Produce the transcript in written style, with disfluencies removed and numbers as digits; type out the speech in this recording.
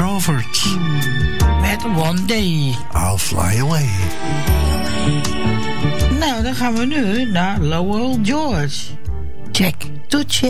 Crawford. Met One Day. I'll Fly Away. Nou, dan gaan we nu naar Lowell George. Check to check.